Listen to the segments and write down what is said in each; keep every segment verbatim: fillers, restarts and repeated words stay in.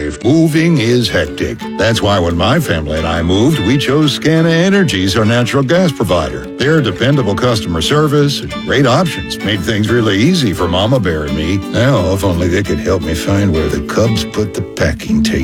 life, moving is hectic. That's why when my family and I moved, we chose Scana Energy as our natural gas provider. Their dependable customer service and great options made things really easy for Mama Bear and me. Now, if only they could help me find where the Cubs put the packing tape.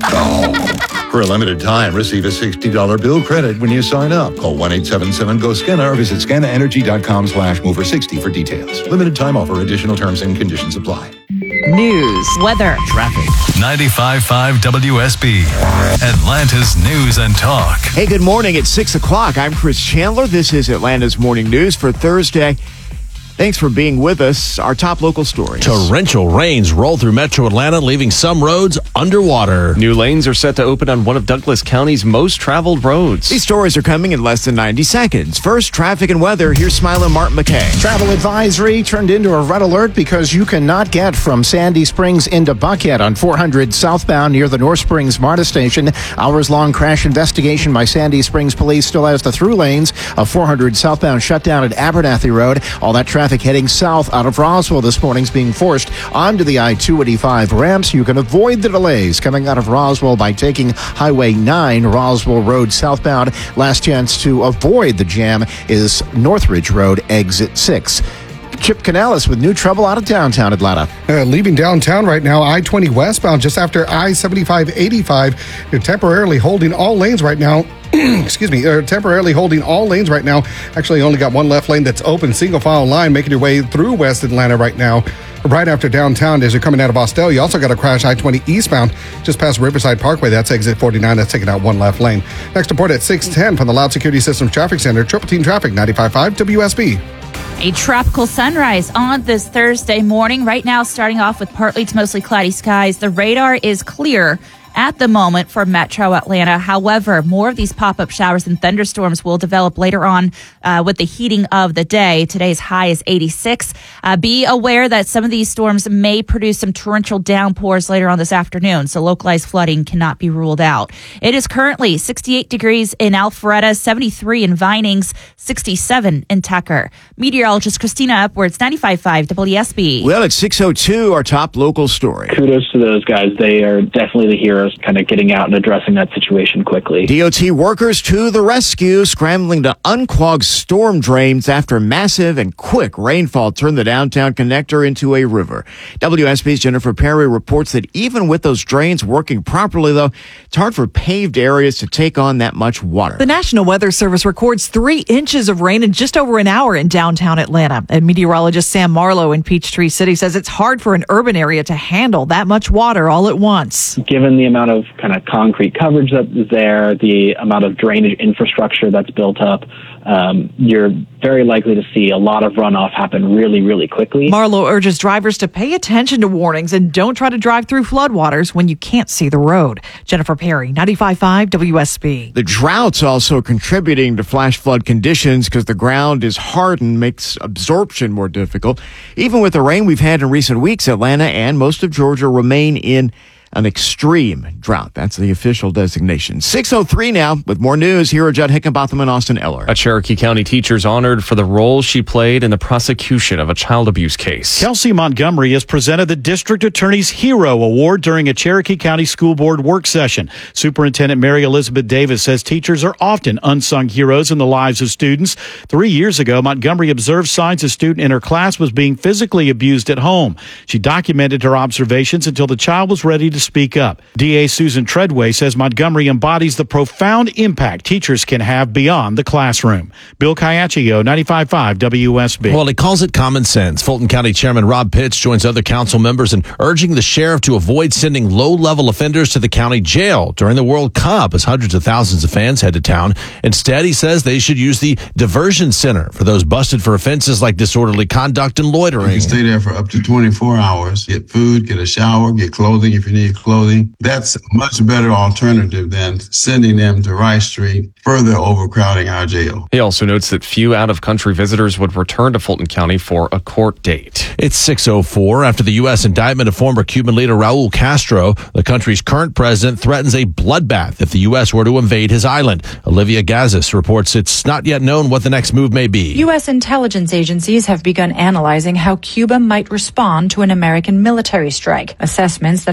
Oh. For a limited time, receive a sixty dollars bill credit when you sign up. Call one eight seven seven G O S C A N A or visit scanaenergy.com slash mover 60 for details. Limited time offer. Additional terms and conditions apply. News, weather, traffic. ninety-five point five W S B, Atlanta's News and Talk. Hey, good morning. It's six o'clock. I'm Chris Chandler. This is Atlanta's Morning News for Thursday. Thanks for being with us. Our top local stories. Torrential rains roll through metro Atlanta, leaving some roads underwater. New lanes are set to open on one of Douglas County's most traveled roads. These stories are coming in less than ninety seconds. First, traffic and weather. Here's Smile and Martin McKay. Travel advisory turned into a red alert because you cannot get from Sandy Springs into Buckhead on four hundred southbound near the North Springs MARTA station. Hours-long crash investigation by Sandy Springs Police still has the through lanes of four hundred southbound shut down at Abernathy Road. All that traffic heading south out of Roswell this morning is being forced onto the I two eighty-five ramps. You can avoid the delays coming out of Roswell by taking Highway nine, Roswell Road southbound. Last chance to avoid the jam is Northridge Road, exit six. Chip Canales with new trouble out of downtown Atlanta. Uh, leaving downtown right now, I twenty westbound just after I seventy-five eighty-five. They're temporarily holding all lanes right now. Excuse me, they're temporarily holding all lanes right now. Actually, only got one left lane that's open, single file line, making your way through West Atlanta right now. Right after downtown, as you're coming out of Austell, you also got a crash I twenty eastbound just past Riverside Parkway. That's exit forty-nine. That's taking out one left lane. Next report at six ten from the Loud Security Systems Traffic Center. Triple Team Traffic, ninety-five point five W S B. A tropical sunrise on this Thursday morning. Right now, starting off with partly to mostly cloudy skies. The radar is clear at the moment for Metro Atlanta. However, more of these pop-up showers and thunderstorms will develop later on uh, with the heating of the day. Today's high is eighty-six. Uh, be aware that some of these storms may produce some torrential downpours later on this afternoon, so localized flooding cannot be ruled out. It is currently sixty-eight degrees in Alpharetta, seventy-three in Vinings, sixty-seven in Tucker. Meteorologist Christina Upwards, ninety-five point five W S B. Well, it's six oh two, our top local story. Kudos to those guys. They are definitely the heroes, kind of getting out and addressing that situation quickly. D O T workers to the rescue, scrambling to unclog storm drains after massive and quick rainfall turned the downtown connector into a river. W S B's Jennifer Perry reports that even with those drains working properly, though, it's hard for paved areas to take on that much water. The National Weather Service records three inches of rain in just over an hour in downtown Atlanta. And meteorologist Sam Marlowe in Peachtree City says it's hard for an urban area to handle that much water all at once. Given the amount of kind of concrete coverage that is there, the amount of drainage infrastructure that's built up, um, you're very likely to see a lot of runoff happen really, really quickly. Marlowe urges drivers to pay attention to warnings and don't try to drive through floodwaters when you can't see the road. Jennifer Perry, ninety-five point five W S B. The drought's also contributing to flash flood conditions because the ground is hardened, makes absorption more difficult. Even with the rain we've had in recent weeks, Atlanta and most of Georgia remain in an extreme drought. That's the official designation. six oh three now with more news. Here are Judd Hickenbotham and Austin Eller. A Cherokee County teacher is honored for the role she played in the prosecution of a child abuse case. Kelsey Montgomery has presented the District Attorney's Hero Award during a Cherokee County School Board work session. Superintendent Mary Elizabeth Davis says teachers are often unsung heroes in the lives of students. Three years ago, Montgomery observed signs a student in her class was being physically abused at home. She documented her observations until the child was ready to speak up. D A Susan Treadway says Montgomery embodies the profound impact teachers can have beyond the classroom. Bill Caiaccio, ninety-five point five W S B. Well, he calls it common sense. Fulton County Chairman Rob Pitts joins other council members in urging the sheriff to avoid sending low-level offenders to the county jail during the World Cup as hundreds of thousands of fans head to town. Instead, he says they should use the diversion center for those busted for offenses like disorderly conduct and loitering. You can stay there for up to twenty-four hours, get food, get a shower, get clothing if you need clothing. That's a much better alternative than sending them to Rice Street, further overcrowding our jail. He also notes that few out-of-country visitors would return to Fulton County for a court date. It's six oh four. After the U S indictment of former Cuban leader Raul Castro, the country's current president threatens a bloodbath if the U S were to invade his island. Olivia Gazis reports it's not yet known what the next move may be. U S intelligence agencies have begun analyzing how Cuba might respond to an American military strike. Assessments that are being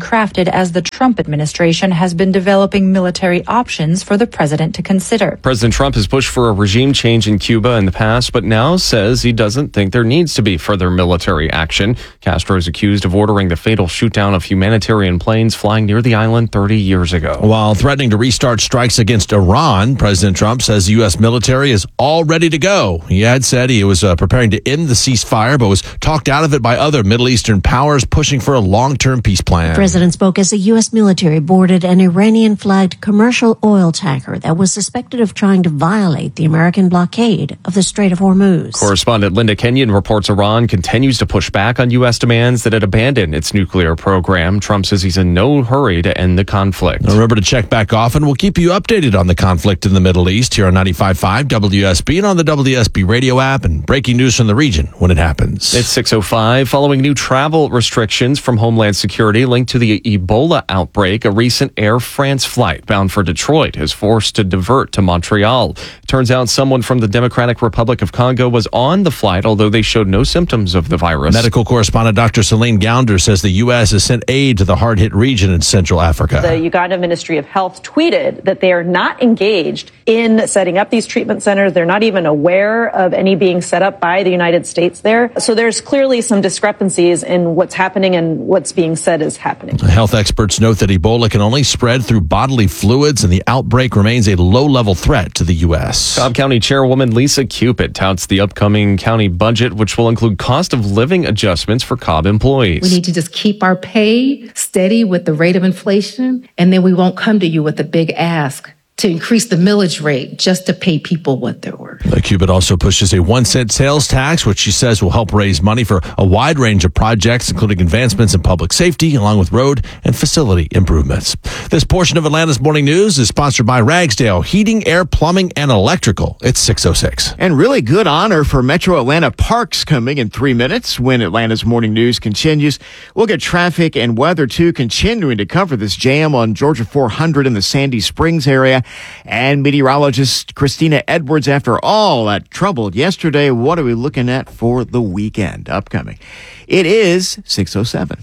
crafted as the Trump administration has been developing military options for the president to consider. President Trump has pushed for a regime change in Cuba in the past, but now says he doesn't think there needs to be further military action. Castro is accused of ordering the fatal shootdown of humanitarian planes flying near the island thirty years ago. While threatening to restart strikes against Iran, President Trump says the U S military is all ready to go. He had said he was uh, preparing to end the ceasefire, but was talked out of it by other Middle Eastern powers pushing for a long-term peace plan. The president spoke as the U S military boarded an Iranian-flagged commercial oil tanker that was suspected of trying to violate the American blockade of the Strait of Hormuz. Correspondent Linda Kenyon reports Iran continues to push back on U S demands that it abandon its nuclear program. Trump says he's in no hurry to end the conflict. Remember to check back often. We'll keep you updated on the conflict in the Middle East here on ninety-five point five W S B and on the W S B radio app, and breaking news from the region when it happens. It's six oh five. Following new travel restrictions from Homeland Security linked to the Ebola outbreak, a recent Air France flight bound for Detroit is forced to divert to Montreal. Turns out someone from the Democratic Republic of Congo was on the flight, although they showed no symptoms of the virus. Medical correspondent Doctor Celine Gounder says the U S has sent aid to the hard-hit region in Central Africa. The Uganda Ministry of Health tweeted that they are not engaged in setting up these treatment centers. They're not even aware of any being set up by the United States there. So there's clearly some discrepancies in what's happening and what's being said is happening. Health experts note that Ebola can only spread through bodily fluids, and the outbreak remains a low-level threat to the U S. Cobb County Chairwoman Lisa Cupid touts the upcoming county budget, which will include cost of living adjustments for Cobb employees. We need to just keep our pay steady with the rate of inflation, and then we won't come to you with a big ask to increase the millage rate just to pay people what they're worth. The Cupid also pushes a one cent sales tax, which she says will help raise money for a wide range of projects, including advancements in public safety, along with road and facility improvements. This portion of Atlanta's Morning News is sponsored by Ragsdale Heating, Air, Plumbing, and Electrical. It's six oh six. And really good honor for Metro Atlanta Parks coming in three minutes when Atlanta's Morning News continues. We'll get traffic and weather, too, continuing to cover this jam on Georgia four hundred in the Sandy Springs area. And meteorologist Christina Edwards, after all that trouble yesterday, what are we looking at for the weekend upcoming? It is six oh seven.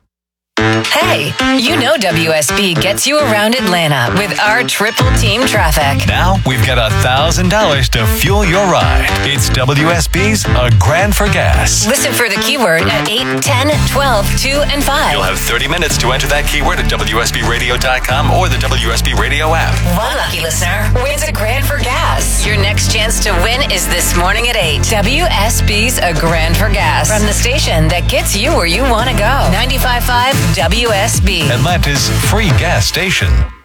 Hey, you know W S B gets you around Atlanta with our triple team traffic. Now we've got a thousand dollars to fuel your ride. It's W S B's A Grand for Gas. Listen for the keyword at eight, ten, twelve, two, and five. You'll have thirty minutes to enter that keyword at W S B radio dot com or the W S B radio app. One lucky listener wins a grand for gas. Your next chance to win is this morning at eight. W S B's A Grand for Gas. From the station that gets you where you want to go. ninety-five point five W S B. Atlanta's free gas station.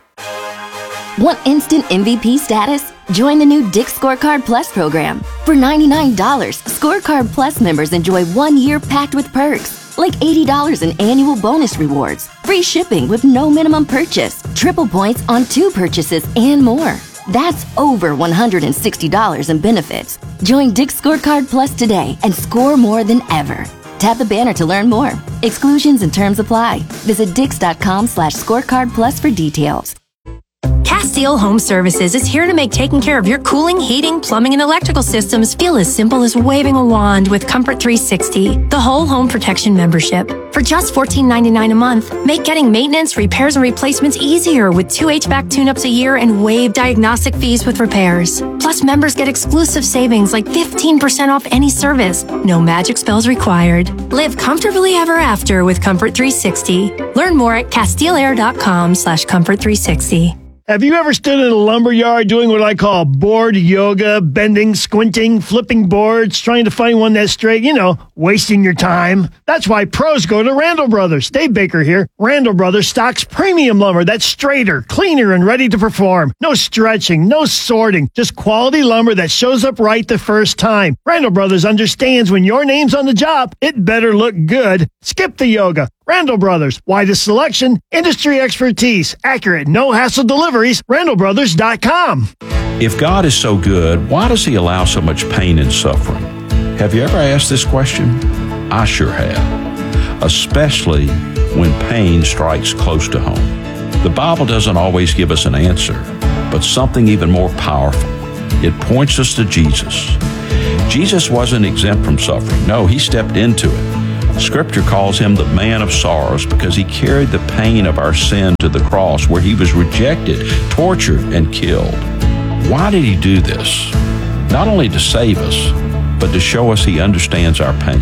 Want instant M V P status? Join the new Dick's Scorecard Plus program. For ninety-nine dollars, Scorecard Plus members enjoy one year packed with perks, like eighty dollars in annual bonus rewards, free shipping with no minimum purchase, triple points on two purchases, and more. That's over one hundred sixty dollars in benefits. Join Dick's Scorecard Plus today and score more than ever. Tap the banner to learn more. Exclusions and terms apply. Visit dix.com slash scorecard plus for details. Castile Home Services is here to make taking care of your cooling, heating, plumbing, and electrical systems feel as simple as waving a wand with Comfort three sixty, the whole home protection membership. For just fourteen ninety-nine a month, make getting maintenance, repairs, and replacements easier with two H V A C tune-ups a year and waive diagnostic fees with repairs. Plus, members get exclusive savings like fifteen percent off any service. No magic spells required. Live comfortably ever after with Comfort three sixty. Learn more at castileair.com slash comfort 360. Have you ever stood in a lumber yard doing what I call board yoga, bending, squinting, flipping boards, trying to find one that's straight, you know, wasting your time? That's why pros go to Randall Brothers. Dave Baker here. Randall Brothers stocks premium lumber that's straighter, cleaner, and ready to perform. No stretching, no sorting, just quality lumber that shows up right the first time. Randall Brothers understands when your name's on the job, it better look good. Skip the yoga. Randall Brothers, widest selection, industry expertise, accurate, no-hassle deliveries, randall brothers dot com. If God is so good, why does he allow so much pain and suffering? Have you ever asked this question? I sure have, especially when pain strikes close to home. The Bible doesn't always give us an answer, but something even more powerful. It points us to Jesus. Jesus wasn't exempt from suffering. No, he stepped into it. Scripture calls him the man of sorrows because he carried the pain of our sin to the cross where he was rejected, tortured, and killed. Why did he do this? Not only to save us, but to show us he understands our pain.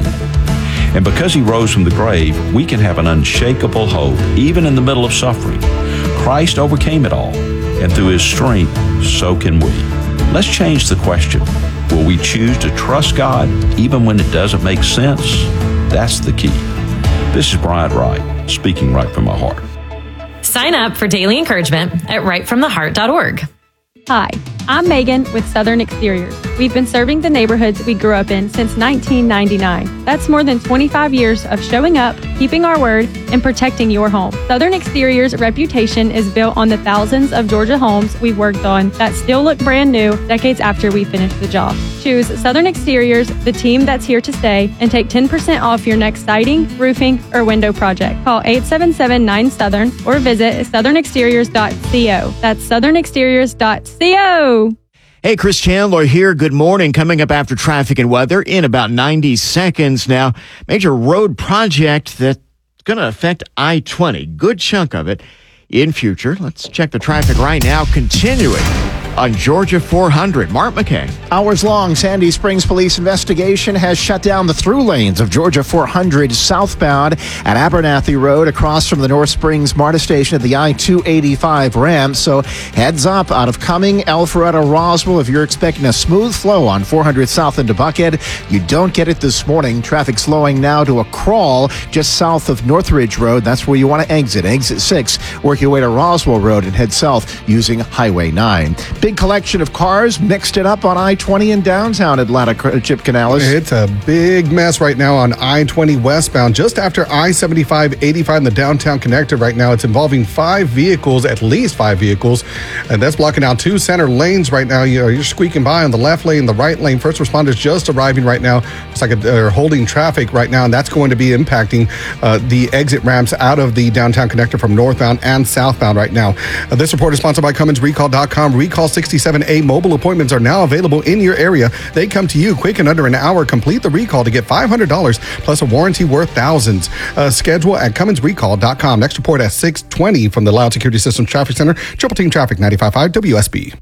And because he rose from the grave, we can have an unshakable hope, even in the middle of suffering. Christ overcame it all, and through his strength, so can we. Let's change the question. Will we choose to trust God even when it doesn't make sense? That's the key. This is Bryant Wright, speaking right from my heart. Sign up for daily encouragement at right from the heart dot org. Hi, I'm Megan with Southern Exteriors. We've been serving the neighborhoods we grew up in since nineteen ninety-nine. That's more than twenty-five years of showing up, keeping our word, and protecting your home. Southern Exteriors' reputation is built on the thousands of Georgia homes we've worked on that still look brand new decades after we finish the job. Choose Southern Exteriors, the team that's here to stay, and take ten percent off your next siding, roofing, or window project. Call eight seven seven nine Southern or visit southern exteriors dot co. That's southern exteriors dot co. Hey, Chris Chandler here. Good morning. Coming up after traffic and weather in about ninety seconds now. Major road project that's going to affect I twenty. Good chunk of it in future. Let's check the traffic right now. Continuing on Georgia four hundred. Mark McKay. Hours-long Sandy Springs police investigation has shut down the through lanes of Georgia four hundred southbound at Abernathy Road across from the North Springs MARTA station at the I two eighty-five ramp. So heads up out of Cumming, Alpharetta, Roswell. If you're expecting a smooth flow on four hundred south into Buckhead, you don't get it this morning. Traffic slowing now to a crawl just south of Northridge Road. That's where you want to exit. Exit six. Work your way to Roswell Road and head south using Highway nine. Big collection of cars mixed it up on I twenty in downtown Atlanta. Chip Canales. It's a big mess right now on I twenty westbound, just after I seventy-five eighty-five in the downtown connector right now. It's involving five vehicles, at least five vehicles, and that's blocking out two center lanes right now. You're, you're squeaking by on the left lane, the right lane. First responders just arriving right now. It's like a, they're holding traffic right now, and that's going to be impacting uh, the exit ramps out of the downtown connector from northbound and southbound right now. Uh, this report is sponsored by Cummins Recall dot com. Recall sixty-seven A mobile appointments are now available in your area. They come to you quick in under an hour. Complete the recall to get five hundred dollars plus a warranty worth thousands. Uh, schedule at Cummins Recall dot com. Next report at six twenty from the Loud Security Systems Traffic Center. Triple Team Traffic ninety-five point five W S B.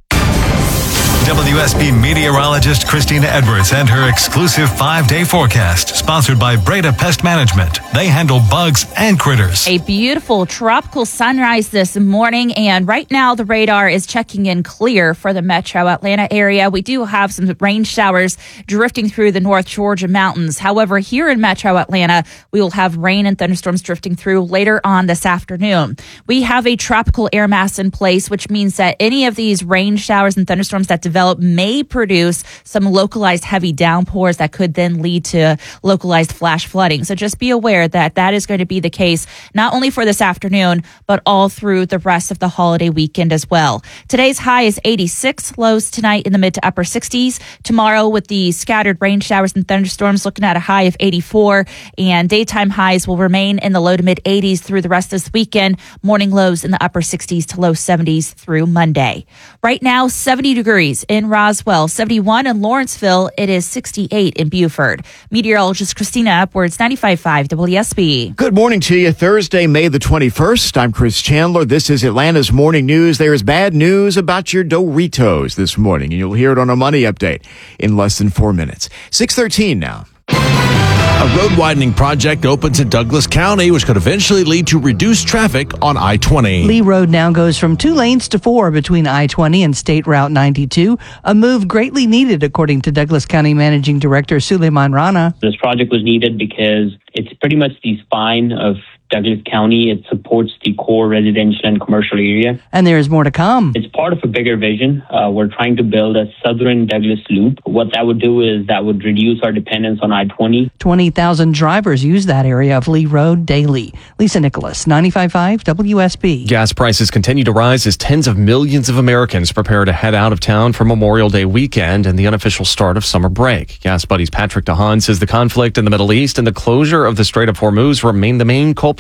W S B meteorologist Christina Edwards and her exclusive five-day forecast, sponsored by Breda Pest Management. They handle bugs and critters. A beautiful tropical sunrise this morning, and right now the radar is checking in clear for the metro Atlanta area. We do have some rain showers drifting through the North Georgia mountains. However, here in metro Atlanta, we will have rain and thunderstorms drifting through later on this afternoon. We have a tropical air mass in place, which means that any of these rain showers and thunderstorms that develop may produce some localized heavy downpours that could then lead to localized flash flooding. So just be aware that that is going to be the case not only for this afternoon, but all through the rest of the holiday weekend as well. Today's high is eighty-six, lows tonight in the mid to upper sixties. Tomorrow with the scattered rain showers and thunderstorms, looking at a high of eighty-four, and daytime highs will remain in the low to mid eighties through the rest of this weekend. Morning lows in the upper sixties to low seventies through Monday. Right now, seventy degrees in Roswell, seventy-one in Lawrenceville. It is sixty-eight in Buford. Meteorologist Christina Edwards, ninety-five point five W S B. Good morning to you. Thursday, May the twenty-first. I'm Chris Chandler. This is Atlanta's Morning News. There is bad news about your Doritos this morning, and you'll hear it on a Money Update in less than four minutes. six thirteen now. A road widening project opens in Douglas County, which could eventually lead to reduced traffic on I twenty. Lee Road now goes from two lanes to four between I twenty and State Route ninety-two, a move greatly needed, according to Douglas County Managing Director Suleiman Rana. This project was needed because it's pretty much the spine of Douglas County. It supports the core residential and commercial area. And there is more to come. It's part of a bigger vision. Uh, we're trying to build a southern Douglas loop. What that would do is that would reduce our dependence on I twenty. twenty thousand drivers use that area of Lee Road daily. Lisa Nicholas, ninety-five point five W S B. Gas prices continue to rise as tens of millions of Americans prepare to head out of town for Memorial Day weekend and the unofficial start of summer break. Gas Buddies Patrick DeHaan says the conflict in the Middle East and the closure of the Strait of Hormuz remain the main culprit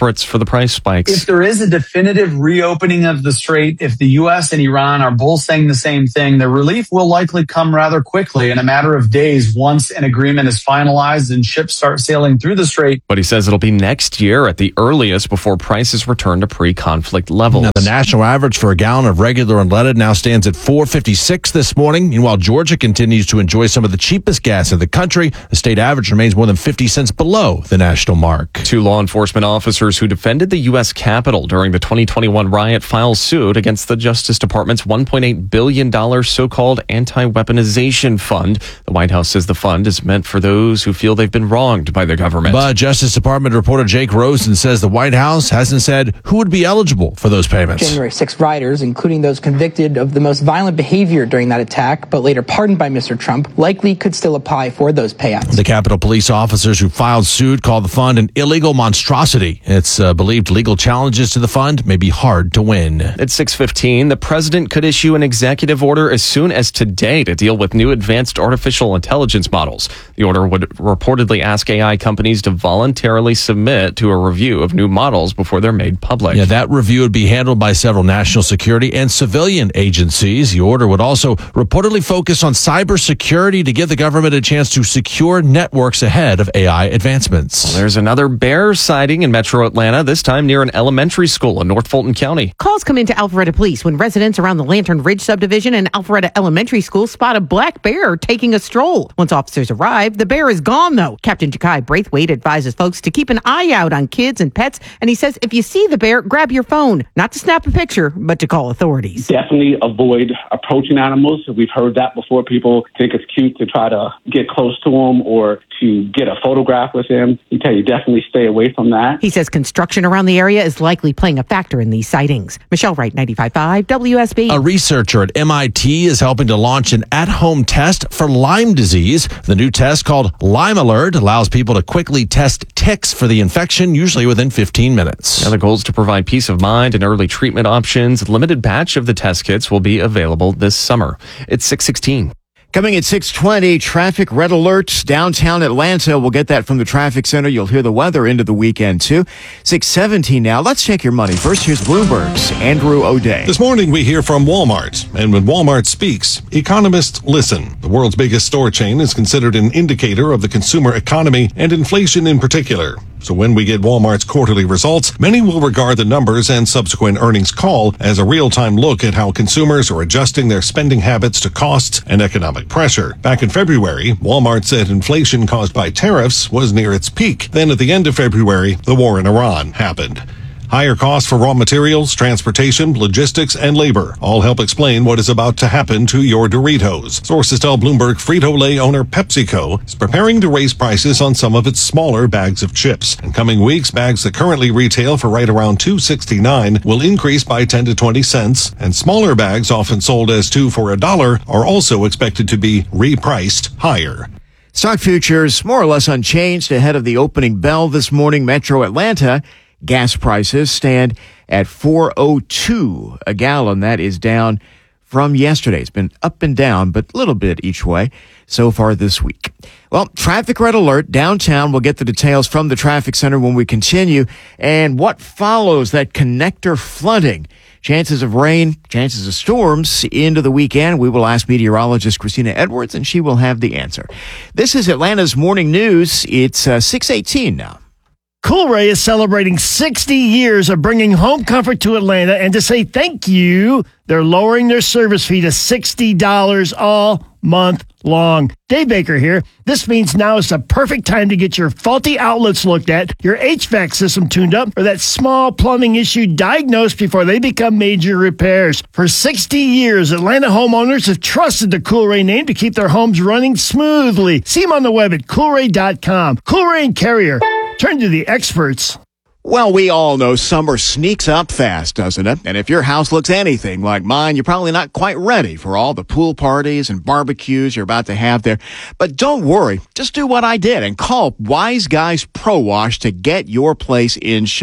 culprits for the price spikes. If there is a definitive reopening of the strait, if the U S and Iran are both saying the same thing, the relief will likely come rather quickly in a matter of days once an agreement is finalized and ships start sailing through the strait. But he says it'll be next year at the earliest before prices return to pre-conflict levels. Now, the national average for a gallon of regular unleaded now stands at four fifty-six this morning. Meanwhile, Georgia continues to enjoy some of the cheapest gas in the country. The state average remains more than fifty cents below the national mark. Two law enforcement officers who defended the U S Capitol during the twenty twenty-one riot filed suit against the Justice Department's one point eight billion dollars so-called anti-weaponization fund. The White House says the fund is meant for those who feel they've been wronged by the government. But Justice Department reporter Jake Rosen says the White House hasn't said who would be eligible for those payments. January sixth rioters, including those convicted of the most violent behavior during that attack, but later pardoned by Mister Trump, likely could still apply for those payouts. The Capitol Police officers who filed suit called the fund an illegal monstrosity. It's uh, believed legal challenges to the fund may be hard to win. At six fifteen, the president could issue an executive order as soon as today to deal with new advanced artificial intelligence models. The order would reportedly ask A I companies to voluntarily submit to a review of new models before they're made public. Yeah, that review would be handled by several national security and civilian agencies. The order would also reportedly focus on cybersecurity to give the government a chance to secure networks ahead of A I advancements. Well, there's another bear sighting in metro Atlanta, this time near an elementary school in North Fulton County. Calls come into Alpharetta Police when residents around the Lantern Ridge subdivision and Alpharetta Elementary School spot a black bear taking a stroll. Once officers arrive, the bear is gone, though. Captain Jakai Braithwaite advises folks to keep an eye out on kids and pets, and he says if you see the bear, grab your phone, not to snap a picture, but to call authorities. Definitely avoid approaching animals. We've heard that before. People think it's cute to try to get close to them or to get a photograph with him. We tell you definitely stay away from that. He says construction around the area is likely playing a factor in these sightings. Michelle Wright, ninety-five point five W S B. A researcher at M I T is helping to launch an at-home test for Lyme disease. The new test, called Lyme Alert, allows people to quickly test ticks for the infection, usually within fifteen minutes. Now, the goal is to provide peace of mind and early treatment options. A limited batch of the test kits will be available this summer. It's six sixteen. Coming at six twenty, traffic red alerts downtown Atlanta. We'll get that from the traffic center. You'll hear the weather into the weekend, too. six seventeen now. Let's check your money. First, here's Bloomberg's Andrew O'Day. This morning, we hear from Walmart. And when Walmart speaks, economists listen. The world's biggest store chain is considered an indicator of the consumer economy and inflation in particular. So when we get Walmart's quarterly results, many will regard the numbers and subsequent earnings call as a real-time look at how consumers are adjusting their spending habits to costs and economic pressure. Back in February, Walmart said inflation caused by tariffs was near its peak. Then at the end of February, the war in Iran happened. Higher costs for raw materials, transportation, logistics, and labor all help explain what is about to happen to your Doritos. Sources tell Bloomberg Frito-Lay owner PepsiCo is preparing to raise prices on some of its smaller bags of chips. In coming weeks, bags that currently retail for right around two sixty-nine will increase by ten to twenty cents, and smaller bags often sold as two for a dollar are also expected to be repriced higher. Stock futures more or less unchanged ahead of the opening bell this morning. Metro Atlanta. Gas prices stand at four oh two a gallon. That is down from yesterday. It's been up and down, but a little bit each way so far this week. Well, traffic red alert downtown. We'll get the details from the traffic center when we continue. And what follows that connector flooding? Chances of rain, chances of storms into the weekend. We will ask meteorologist Christina Edwards, and she will have the answer. This is Atlanta's Morning News. It's uh, six eighteen now. Coolray is celebrating sixty years of bringing home comfort to Atlanta, and to say thank you, they're lowering their service fee to sixty dollars all month long. Dave Baker here. This means now is the perfect time to get your faulty outlets looked at, your H V A C system tuned up, or that small plumbing issue diagnosed before they become major repairs. For sixty years, Atlanta homeowners have trusted the Coolray name to keep their homes running smoothly. See them on the web at coolray dot com. Coolray and Carrier. Turn to the experts. Well, we all know summer sneaks up fast, doesn't it? And if your house looks anything like mine, you're probably not quite ready for all the pool parties and barbecues you're about to have there. But don't worry. Just do what I did and call Wise Guys Pro Wash to get your place in shape.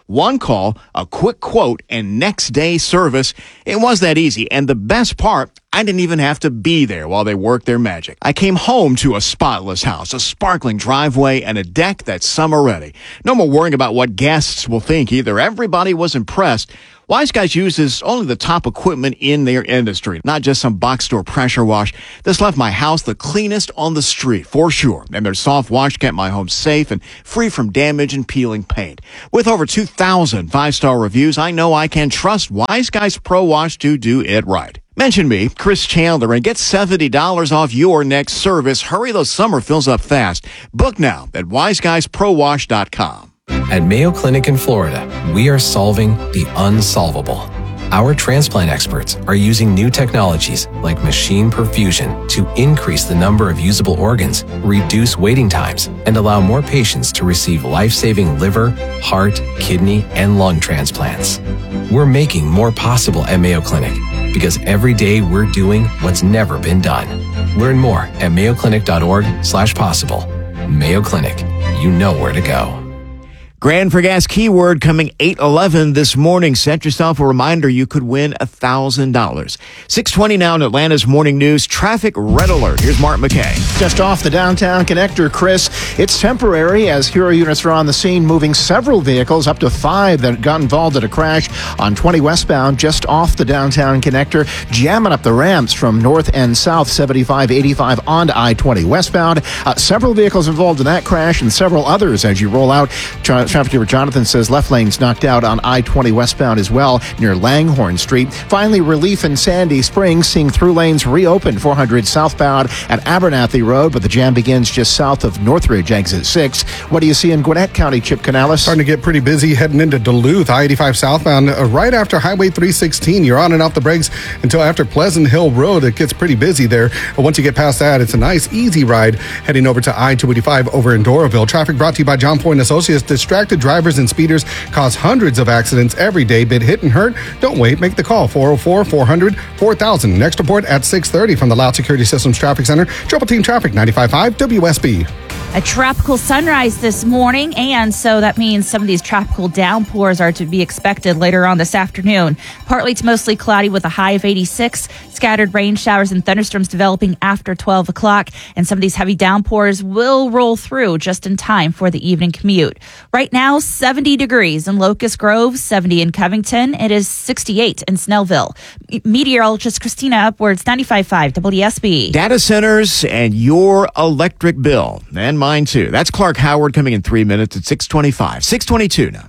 One call, a quick quote, and next day service. It was that easy. And the best part, I didn't even have to be there while they worked their magic. I came home to a spotless house, a sparkling driveway, and a deck that's summer ready. No more worrying about what guests will think either. Everybody was impressed. Wise Guys uses only the top equipment in their industry, not just some box store pressure wash. This left my house the cleanest on the street, for sure. And their soft wash kept my home safe and free from damage and peeling paint. With over two thousand five-star reviews, I know I can trust Wise Guys Pro Wash to do it right. Mention me, Chris Chandler, and get seventy dollars off your next service. Hurry, those summer fills up fast. Book now at wise guys pro wash dot com. At Mayo Clinic in Florida, we are solving the unsolvable. Our transplant experts are using new technologies like machine perfusion to increase the number of usable organs, reduce waiting times, and allow more patients to receive life-saving liver, heart, kidney, and lung transplants. We're making more possible at Mayo Clinic because every day we're doing what's never been done. Learn more at mayo clinic dot org slash possible. Mayo Clinic, you know where to go. Grand for Gas keyword coming eight eleven this morning. Set yourself a reminder you could win one thousand dollars. six twenty now in Atlanta's Morning News. Traffic red alert. Here's Mark McKay. Just off the downtown connector, Chris. It's temporary as Hero units are on the scene, moving several vehicles, up to five that got involved at a crash on twenty westbound just off the downtown connector, jamming up the ramps from north and south, seventy-five, eighty-five on I twenty westbound. Uh, several vehicles involved in that crash and several others as you roll out. Tra- Traffic Giver Jonathan says left lane's knocked out on I twenty westbound as well near Langhorne Street. Finally, relief in Sandy Springs, seeing through lanes reopened four hundred southbound at Abernathy Road, but the jam begins just south of Northridge exit six. What do you see in Gwinnett County, Chip Canales? Starting to get pretty busy heading into Duluth, I eighty-five southbound, uh, right after Highway three sixteen. You're on and off the brakes until after Pleasant Hill Road. It gets pretty busy there. But once you get past that, it's a nice, easy ride heading over to I two eighty-five over in Doraville. Traffic brought to you by John Point Associates. Distracted drivers and speeders cause hundreds of accidents every day. Been hit and hurt? Don't wait. Make the call. four oh four, four hundred, four thousand. Next report at six thirty from the Loud Security Systems Traffic Center. Triple Team Traffic, ninety-five point five W S B. A tropical sunrise this morning, and so that means some of these tropical downpours are to be expected later on this afternoon. Partly to mostly cloudy with a high of eighty-six. Scattered rain showers and thunderstorms developing after twelve o'clock, and some of these heavy downpours will roll through just in time for the evening commute. Right now, seventy degrees in Locust Grove, seventy in Covington. It is sixty-eight in Snellville. Meteorologist Christina Upwards, ninety-five point five W S B. Data centers and your electric bill. And mine too. That's Clark Howard coming in three minutes at six twenty-five. six twenty-two now.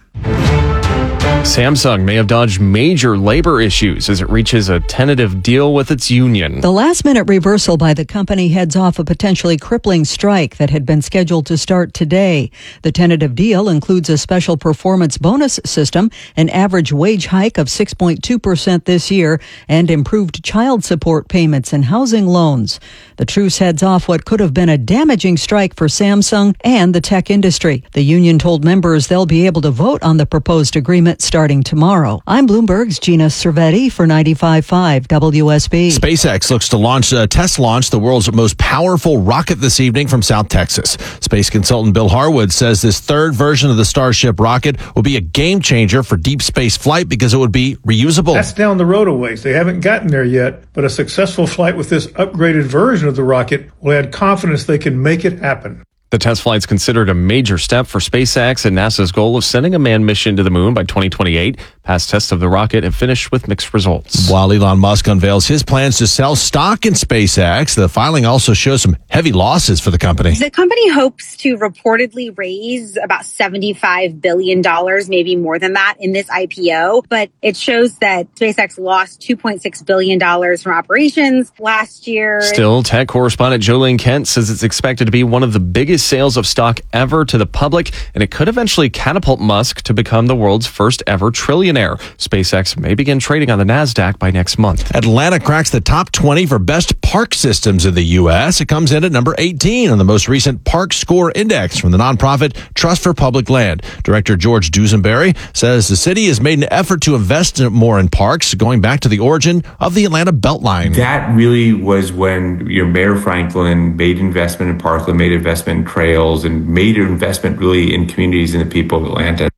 Samsung may have dodged major labor issues as it reaches a tentative deal with its union. The last-minute reversal by the company heads off a potentially crippling strike that had been scheduled to start today. The tentative deal includes a special performance bonus system, an average wage hike of six point two percent this year, and improved child support payments and housing loans. The truce heads off what could have been a damaging strike for Samsung and the tech industry. The union told members they'll be able to vote on the proposed agreement starting tomorrow. I'm Bloomberg's Gina Cervetti for ninety-five point five W S B. SpaceX looks to launch uh, test launch the world's most powerful rocket this evening from South Texas. Space consultant Bill Harwood says this third version of the Starship rocket will be a game changer for deep space flight because it would be reusable. That's down the road a ways. They haven't gotten there yet, but a successful flight with this upgraded version of the rocket will add confidence they can make it happen. The test flight's considered a major step for SpaceX and NASA's goal of sending a manned mission to the moon by twenty twenty-eight. Past tests of the rocket have finished with mixed results. While Elon Musk unveils his plans to sell stock in SpaceX, the filing also shows some heavy losses for the company. The company hopes to reportedly raise about seventy-five billion dollars, maybe more than that, in this I P O. But it shows that SpaceX lost two point six billion dollars from operations last year. Still, tech correspondent Jolene Kent says it's expected to be one of the biggest sales of stock ever to the public, and it could eventually catapult Musk to become the world's first ever trillionaire. SpaceX may begin trading on the NASDAQ by next month. Atlanta cracks the top twenty for best park systems in the U S. It comes in at number eighteen on the most recent Park Score Index from the nonprofit Trust for Public Land. Director George Dusenberry says the city has made an effort to invest more in parks, going back to the origin of the Atlanta Beltline. That really was when you know, Mayor Franklin made investment in Parkland, made investment in trails, and made an investment really in communities and the people of Atlanta.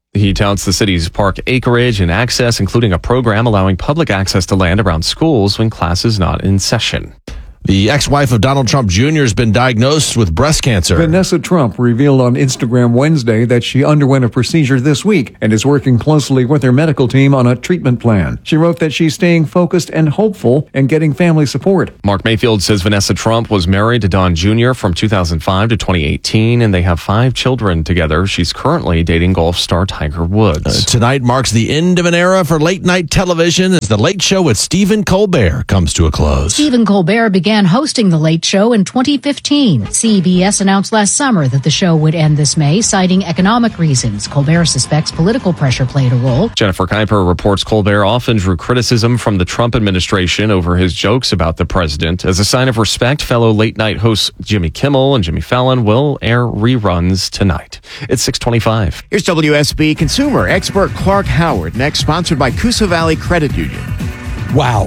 He touts the city's park acreage and access, including a program allowing public access to land around schools when class is not in session. The ex-wife of Donald Trump Junior has been diagnosed with breast cancer. Vanessa Trump revealed on Instagram Wednesday that she underwent a procedure this week and is working closely with her medical team on a treatment plan. She wrote that she's staying focused and hopeful and getting family support. Mark Mayfield says Vanessa Trump was married to Don Junior from two thousand five to twenty eighteen, and they have five children together. She's currently dating golf star Tiger Woods. Uh, tonight marks the end of an era for late-night television as The Late Show with Stephen Colbert comes to a close. Stephen Colbert began hosting The Late Show in twenty fifteen. C B S announced last summer that the show would end this May, citing economic reasons. Colbert suspects political pressure played a role. Jennifer Kuiper reports Colbert often drew criticism from the Trump administration over his jokes about the president. As a sign of respect, fellow late-night hosts Jimmy Kimmel and Jimmy Fallon will air reruns tonight. It's six twenty-five. Here's W S B consumer expert Clark Howard, next sponsored by Coosa Valley Credit Union. Wow.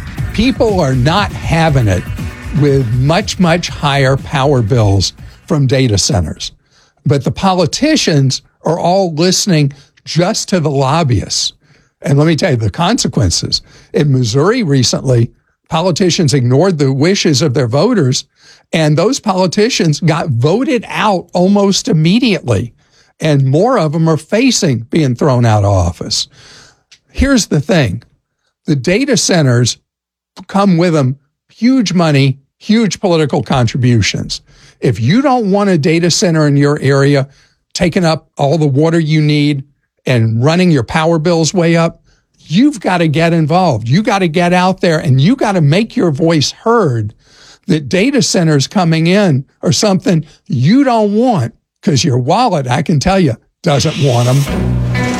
People are not having it with much, much higher power bills from data centers. But the politicians are all listening just to the lobbyists. And let me tell you the consequences. In Missouri recently, politicians ignored the wishes of their voters, and those politicians got voted out almost immediately. And more of them are facing being thrown out of office. Here's the thing. The data centers come with them huge money, huge political contributions. If you don't want a data center in your area taking up all the water you need and running your power bills way up, you've got to get involved. You got to get out there and you got to make your voice heard that data centers coming in are something you don't want because your wallet, I can tell you, doesn't want them.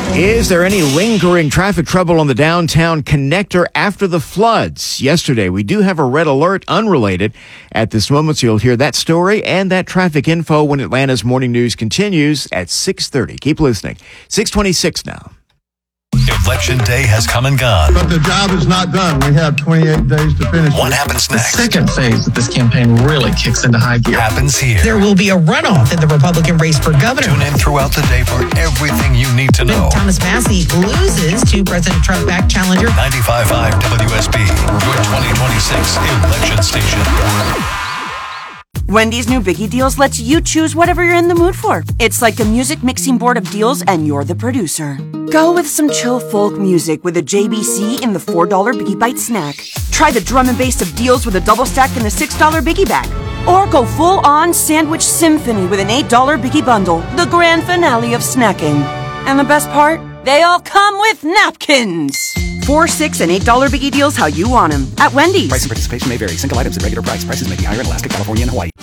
Is there any lingering traffic trouble on the downtown connector after the floods? Yesterday, we do have a red alert unrelated at this moment, so you'll hear that story and that traffic info when Atlanta's Morning News continues at six thirty. Keep listening. six twenty-six now. Election day has come and gone. But the job is not done. We have twenty-eight days to finish. What it. happens next? The second phase of this campaign really kicks into high gear. Happens here. There will be a runoff in the Republican race for governor. Tune in throughout the day for everything you need to know. Thomas Massie loses to President Trump-backed challenger. ninety-five point five W S B, your twenty twenty-six election station. Wendy's new Biggie Deals lets you choose whatever you're in the mood for. It's like a music mixing board of deals and you're the producer. Go with some chill folk music with a J B C in the four dollar Biggie Bite snack. Try the drum and bass of deals with a double stack in the six dollar Biggie Bag. Or go full on sandwich symphony with an eight dollar Biggie Bundle, the grand finale of snacking. And the best part? They all come with napkins. Four, six, and eight dollar Biggie Deals how you want them at Wendy's. Price and participation may vary. Single items at regular price. Prices may be higher in Alaska, California, and Hawaii.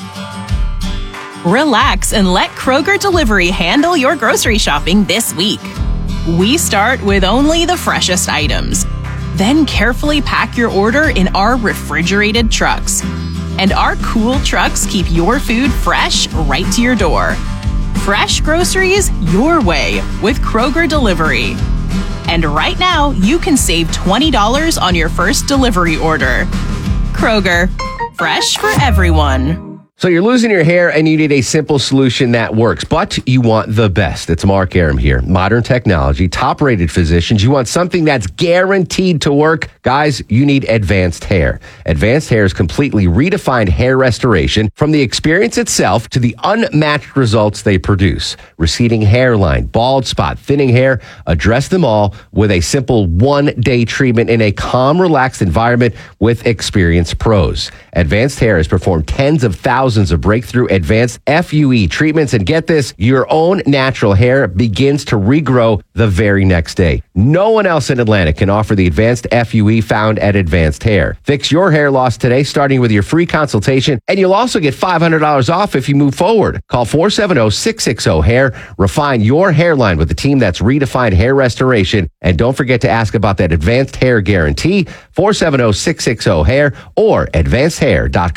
Relax and let Kroger Delivery handle your grocery shopping this week. We start with only the freshest items. Then carefully pack your order in our refrigerated trucks. And our cool trucks keep your food fresh right to your door. Fresh groceries your way with Kroger Delivery. And right now, you can save twenty dollars on your first delivery order. Kroger, fresh for everyone. So you're losing your hair and you need a simple solution that works, but you want the best. It's Mark Aram here. Modern technology, top-rated physicians. You want something that's guaranteed to work. Guys, you need Advanced Hair. Advanced Hair's completely redefined hair restoration from the experience itself to the unmatched results they produce. Receding hairline, bald spot, thinning hair, address them all with a simple one-day treatment in a calm, relaxed environment with experienced pros. Advanced Hair has performed tens of thousands of breakthrough advanced F U E treatments, and get this, your own natural hair begins to regrow the very next day. No one else in Atlanta can offer the advanced F U E found at Advanced Hair. Fix your hair loss today, starting with your free consultation, and you'll also get five hundred dollars off if you move forward. Call four seven zero, six six zero, hair. Refine your hairline with the team that's redefined hair restoration, and don't forget to ask about that Advanced Hair Guarantee, four seven zero, six six zero, hair or advanced hair dot com.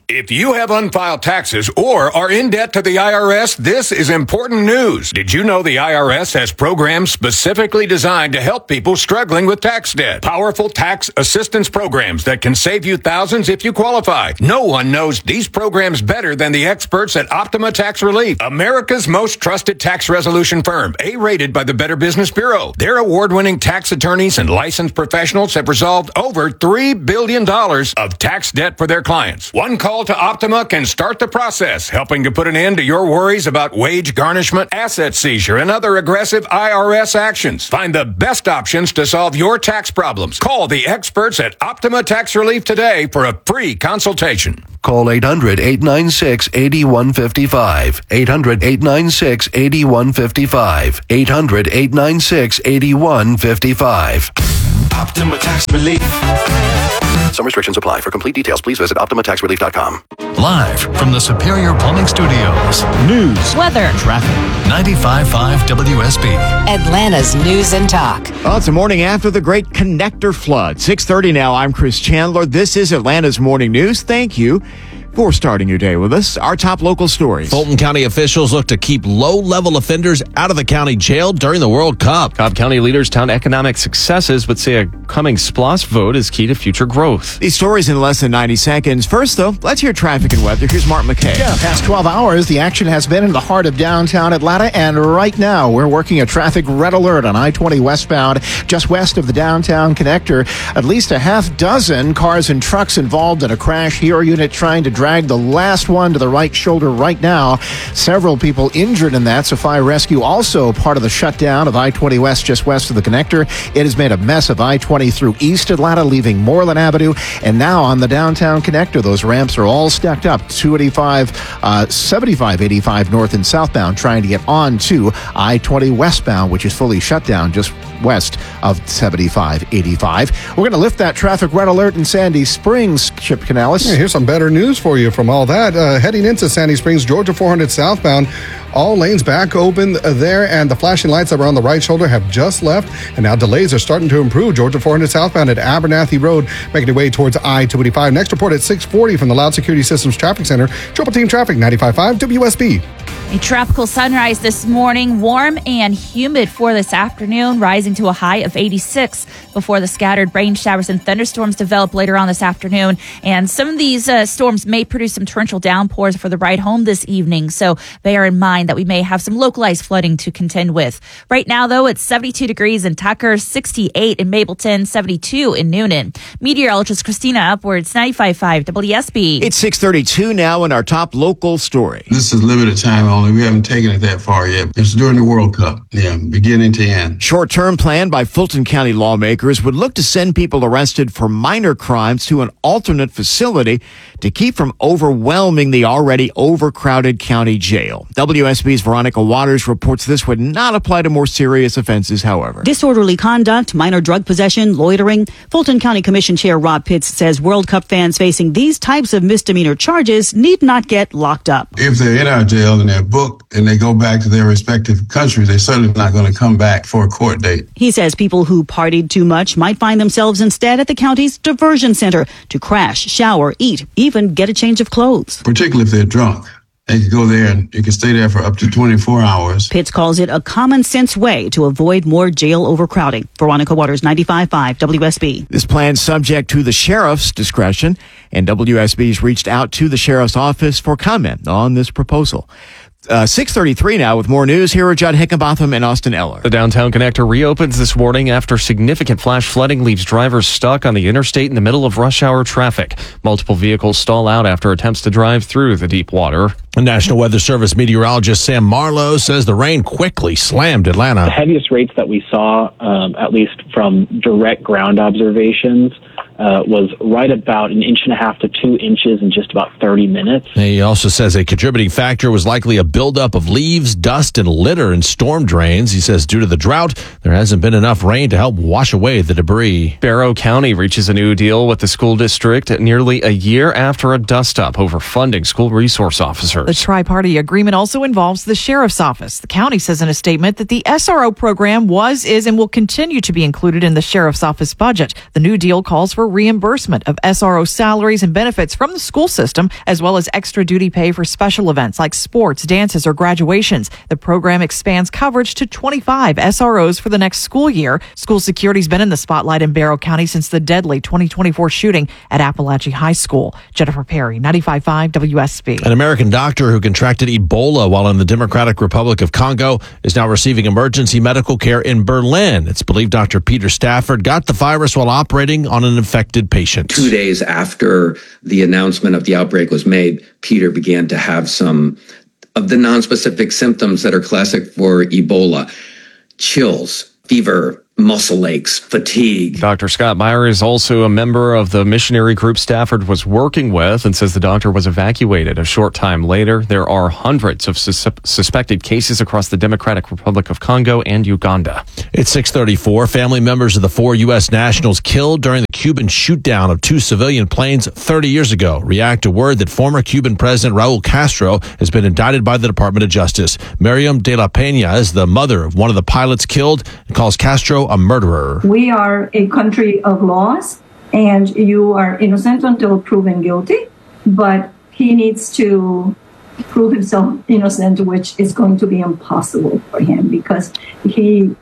If you have unfiled taxes or are in debt to the I R S, this is important news. Did you know the I R S has programs specifically designed to help people struggling with tax debt? Powerful tax assistance programs that can save you thousands if you qualify. No one knows these programs better than the experts at Optima Tax Relief, America's most trusted tax resolution firm, A-rated by the Better Business Bureau. Their award-winning tax attorneys and licensed professionals have resolved over three billion dollars of tax debt for their clients. One call to Optima can start the process, helping to put an end to your worries about wage garnishment, asset seizure, and other aggressive I R S actions. Find the best options to solve your tax problems. Call the experts at Optima Tax Relief today for a free consultation. Call eight hundred, eight nine six, eight one five five. eight hundred, eight nine six, eight one five five. eight hundred, eight nine six, eight one five five. Optima Tax Relief. Some restrictions apply. For complete details, please visit optima tax relief dot com. Live from the Superior Plumbing Studios. News. Weather. Traffic. ninety-five point five W S B. Atlanta's News and Talk. Well, it's the morning after the great connector flood. six thirty now. I'm Chris Chandler. This is Atlanta's Morning News. Thank you for starting your day with us. Our top local stories. Fulton County officials look to keep low-level offenders out of the county jail during the World Cup. Cobb County leaders tout economic successes, but say a coming SPLOST vote is key to future growth. These stories in less than ninety seconds. First, though, let's hear traffic and weather. Here's Mark McKay. Yeah, past twelve hours, the action has been in the heart of downtown Atlanta, and right now we're working a traffic red alert on I twenty westbound, just west of the downtown connector. At least a half dozen cars and trucks involved in a crash. Hero unit trying to drag the last one to the right shoulder right now. Several people injured in that, so fire rescue also part of the shutdown of I twenty West just west of the connector. It has made a mess of I twenty through East Atlanta, leaving Moreland Avenue, and now on the downtown connector, those ramps are all stacked up. two eighty-five, uh, seventy-five eighty-five north and southbound, trying to get on to I twenty westbound, which is fully shut down just west of seventy-five eighty-five. We're going to lift that traffic red alert in Sandy Springs, Chip Canales. Yeah, here's some better news for you from all that. Uh, heading into Sandy Springs, Georgia four hundred southbound, all lanes back open there, and the flashing lights that were on the right shoulder have just left, and now delays are starting to improve. Georgia four hundred southbound at Abernathy Road, making their way towards I two eighty-five. Next report at six forty from the Loud Security Systems Traffic Center. Triple Team Traffic, ninety-five point five W S B. A tropical sunrise this morning, warm and humid for this afternoon, rising to a high of eighty-six before the scattered rain showers and thunderstorms develop later on this afternoon. And some of these uh, storms may produce some torrential downpours for the ride home this evening, so bear in mind that we may have some localized flooding to contend with. Right now, though, it's seventy-two degrees in Tucker, sixty-eight in Mableton, seventy-two in Noonan. Meteorologist Christina Upwards, ninety-five point five W S B. It's six thirty-two now in our top local story. This is limited time only. We haven't taken it that far yet. It's during the World Cup. Yeah, beginning to end. Short-term plan by Fulton County lawmakers would look to send people arrested for minor crimes to an alternate facility to keep from overwhelming the already overcrowded county jail. W S B's Veronica Waters reports this would not apply to more serious offenses, however. Disorderly conduct, minor drug possession, loitering. Fulton County Commission Chair Rob Pitts says World Cup fans facing these types of misdemeanor charges need not get locked up. If they're in our jail and they're booked and they go back to their respective countries, they're certainly not going to come back for a court date. He says people who partied too much might find themselves instead at the county's diversion center to crash, shower, eat, even get a change of clothes. Particularly if they're drunk. They could go there and you can stay there for up to twenty-four hours. Pitts calls it a common sense way to avoid more jail overcrowding. Veronica Waters, ninety-five point five W S B. This plan's subject to the sheriff's discretion, and W S B's reached out to the sheriff's office for comment on this proposal. Uh, six thirty-three now with more news. Here are Judd Hickenbotham and Austin Eller. The downtown connector reopens this morning after significant flash flooding leaves drivers stuck on the interstate in the middle of rush hour traffic. Multiple vehicles stall out after attempts to drive through the deep water. National Weather Service meteorologist Sam Marlowe says the rain quickly slammed Atlanta. The heaviest rates that we saw, um, at least from direct ground observations, Uh, was right about an inch and a half to two inches in just about thirty minutes. He also says a contributing factor was likely a buildup of leaves, dust, and litter in storm drains. He says due to the drought, there hasn't been enough rain to help wash away the debris. Barrow County reaches a new deal with the school district nearly a year after a dust-up over funding school resource officers. The tri-party agreement also involves the sheriff's office. The county says in a statement that the S R O program was, is, and will continue to be included in the sheriff's office budget. The new deal calls for cover reimbursement of S R O salaries and benefits from the school system, as well as extra duty pay for special events like sports, dances, or graduations. The program expands coverage to twenty-five S R Os for the next school year. School security's been in the spotlight in Barrow County since the deadly twenty twenty-four shooting at Appalachia High School. Jennifer Perry, ninety-five point five W S B. An American doctor who contracted Ebola while in the Democratic Republic of Congo is now receiving emergency medical care in Berlin. It's believed Doctor Peter Stafford got the virus while operating on an infected patient. Two days after the announcement of the outbreak was made, Peter began to have some of the nonspecific symptoms that are classic for Ebola: chills, fever, muscle aches, fatigue. Doctor Scott Meyer is also a member of the missionary group Stafford was working with and says the doctor was evacuated a short time later. There are hundreds of sus- suspected cases across the Democratic Republic of Congo and Uganda. It's six thirty-four. Family members of the four U S nationals killed during the Cuban shootdown of two civilian planes thirty years ago react to word that former Cuban President Raul Castro has been indicted by the Department of Justice. Miriam de la Peña is the mother of one of the pilots killed and calls Castro a murderer. We are a country of laws, and you are innocent until proven guilty, but he needs to prove himself innocent, which is going to be impossible for him because he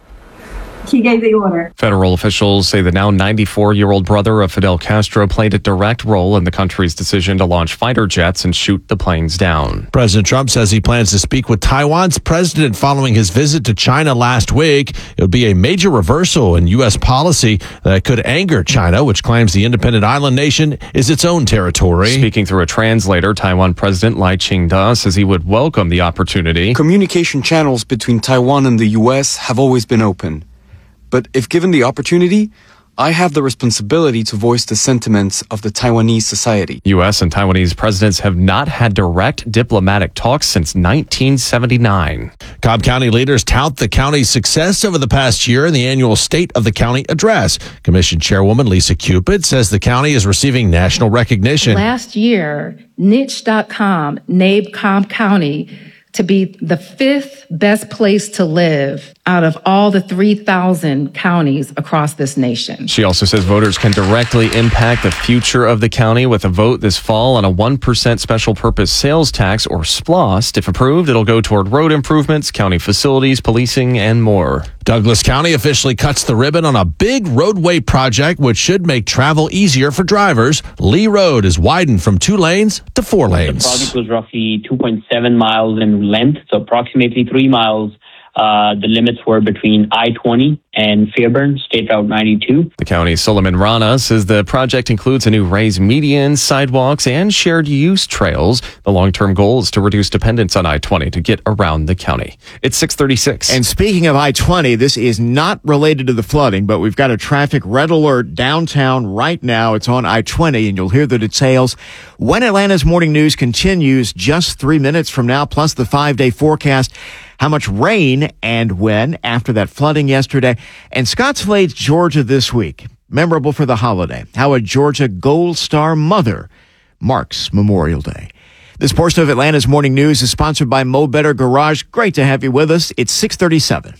he gave the order. Federal officials say the now ninety-four-year-old brother of Fidel Castro played a direct role in the country's decision to launch fighter jets and shoot the planes down. President Trump says he plans to speak with Taiwan's president following his visit to China last week. It would be a major reversal in U S policy that could anger China, which claims the independent island nation is its own territory. Speaking through a translator, Taiwan President Lai Ching-te says he would welcome the opportunity. Communication channels between Taiwan and the U S have always been open. But if given the opportunity, I have the responsibility to voice the sentiments of the Taiwanese society. U S and Taiwanese presidents have not had direct diplomatic talks since nineteen seventy-nine. Cobb County leaders tout the county's success over the past year in the annual State of the County Address. Commission Chairwoman Lisa Cupid says the county is receiving national recognition. Last year, niche dot com named Cobb County to be the fifth best place to live out of all the three thousand counties across this nation. She also says voters can directly impact the future of the county with a vote this fall on a one percent special purpose sales tax, or S P L O S T. If approved, it'll go toward road improvements, county facilities, policing, and more. Douglas County officially cuts the ribbon on a big roadway project which should make travel easier for drivers. Lee Road is widened from two lanes to four lanes. The project was roughly two point seven miles in length, so approximately three miles. Uh, the limits were between I twenty and Fairburn, State Route ninety-two. The county's Solomon Rana says the project includes a new raised median, sidewalks, and shared use trails. The long-term goal is to reduce dependence on I twenty to get around the county. It's six thirty-six. And speaking of I twenty, this is not related to the flooding, but we've got a traffic red alert downtown right now. It's on I twenty, and you'll hear the details when Atlanta's Morning News continues just three minutes from now, plus the five-day forecast. How much rain and when after that flooding yesterday. And Scottsblade, Georgia this week, memorable for the holiday. How a Georgia Gold Star mother marks Memorial Day. This portion of Atlanta's Morning News is sponsored by Mo Better Garage. Great to have you with us. It's six thirty-seven.